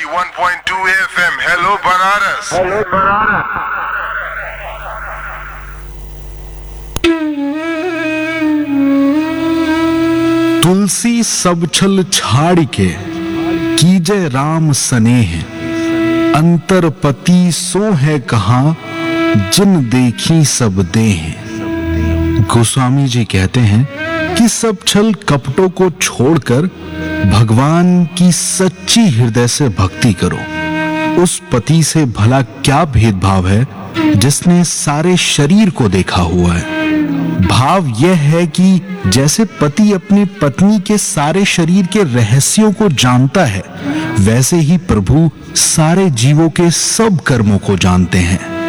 91.2 FM. Hello Banaras. तुलसी सब छल छाड़ के कीजय राम स्नेह, अंतरपति सो है कहाँ जिन देखी सब देह। गोस्वामी जी कहते हैं कि सब छल कपटों को छोड़कर भगवान की सच्ची हृदय से भक्ति करो। उस पति से भला क्या भेदभाव है जिसने सारे शरीर को देखा हुआ है। भाव यह है कि जैसे पति अपनी पत्नी के सारे शरीर के रहस्यों को जानता है, वैसे ही प्रभु सारे जीवों के सब कर्मों को जानते हैं।